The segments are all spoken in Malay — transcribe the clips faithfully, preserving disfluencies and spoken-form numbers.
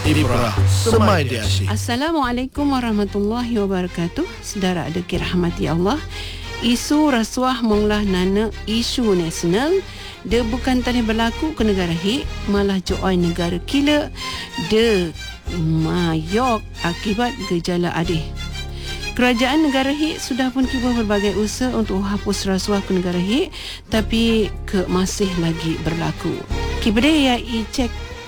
Ibrah Semai di Asyik. Assalamualaikum warahmatullahi wabarakatuh. Saudara ada dirahmati Allah. Isu rasuah monglah nana isu nasional. Dia bukan tanya berlaku ke negara hik, malah joai negara kila. Dia mayok akibat gejala adih. Kerajaan negara hik sudah pun cuba berbagai usaha untuk hapus rasuah ke negara hik, tapi ke masih lagi berlaku. Kibede ya i cek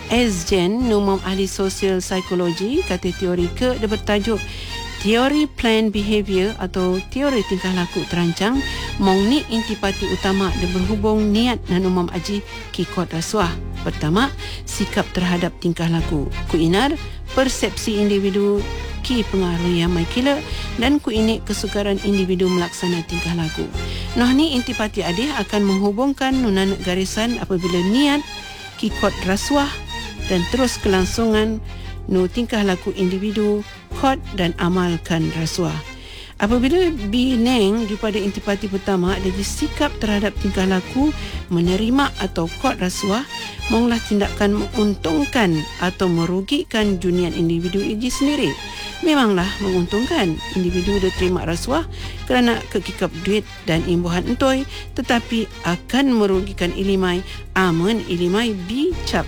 Esjen Numam ahli sosial psikologi kata teori ke dia bertajuk teori planned behavior atau teori tingkah laku terancang mong ni intipati utama dia berhubung niat nanumam aji kikot rasuah. Pertama, sikap terhadap tingkah laku. Kuinar, persepsi individu ki pengaruh yang mai kila dan ku ini kesukaran individu melaksana tingkah laku. Noh ni intipati adih akan menghubungkan nunan garisan apabila niat kikot rasuah dan terus kelangsungan nu tingkah laku individu kod dan amalkan rasuah. Apabila bineng daripada intipati pertama ada sikap terhadap tingkah laku menerima atau kod rasuah monglah tindakan menguntungkan atau merugikan junian individu itu sendiri. Memanglah menguntungkan individu dia terima rasuah kerana kekikap duit dan imbuhan entoi, tetapi akan merugikan ilimai aman ilimai bicap.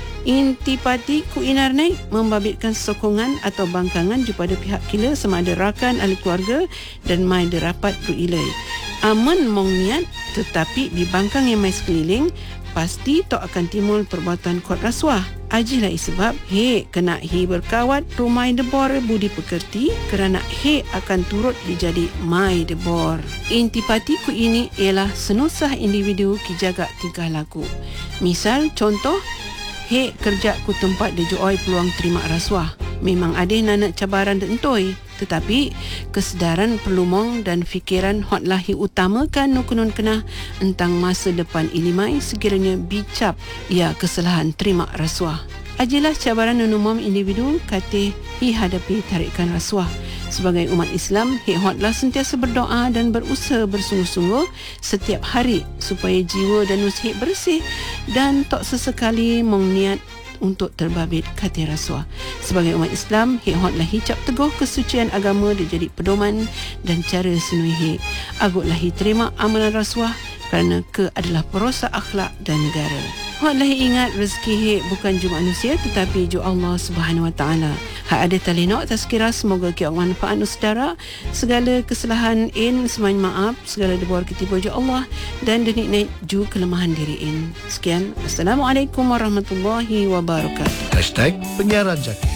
Intipati kuinar naik membabitkan sokongan atau bangkangan kepada pihak kila sama ada rakan ahli keluarga dan mai derapat berilai. Aman mong niat tetapi dibangkang yang mai sekeliling pasti tok akan timbul perbuatan kod rasuah. Ajilah sebab he kena he berkawat rumai debor budi pekerti kerana he akan turut dijadi mai debor. Intipati ku ini ialah senusah individu ki jaga tingkah laku. Misal contoh, he kerja ku tempat dia joai peluang terima rasuah. Memang ada nanak cabaran dentoi, tetapi kesedaran pelumong dan fikiran hotlah hi utamakan nukunun kena tentang masa depan ilimai sekiranya bicap ia kesalahan terima rasuah. Ajilah cabaran nunumam individu kate hi hadapi tarikan rasuah. Sebagai umat Islam, hi hotlah sentiasa berdoa dan berusaha bersungguh-sungguh setiap hari supaya jiwa dan nusik bersih dan tak sesekali mengniat untuk terbabit kata rasuah. Sebagai umat Islam, hi hotlah hicap teguh kesucian agama dia jadi pedoman dan cara senui hi. Agutlah hi terima amalan rasuah kerana ke adalah perosak akhlak dan negara. Hotlah ingat rezeki he bukan ju manusia tetapi ju Allah Subhanahu Wa Taala. Hak ada talinok tazkirah semoga ki manfaat saudara. Segala kesalahan in semain maaf, segala debor ketiba ju Allah dan denik ju kelemahan diri in. Sekian, Assalamualaikum warahmatullahi wabarakatuh. Hashtag Penyiaran Zakir.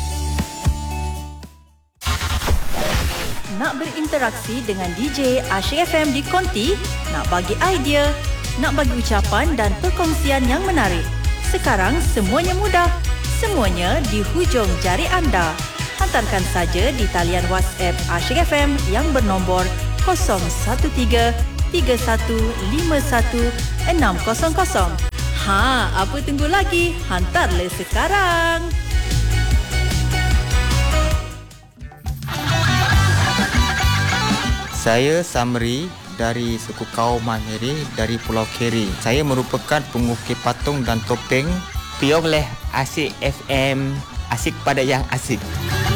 Nak berinteraksi dengan D J Asyik F M di Konti? Nak bagi idea? Nak bagi ucapan dan perkongsian yang menarik? Sekarang semuanya mudah. Semuanya di hujung jari anda. Hantarkan saja di talian WhatsApp Asyik F M yang bernombor kosong satu tiga tiga satu lima satu enam kosong kosong. Ha, apa tunggu lagi? Hantarlah sekarang. Saya Samri dari suku kaum Mahiri dari Pulau Keri. Saya merupakan pengukir patung dan topeng. Pionglah Asyik F M, asik pada yang asik.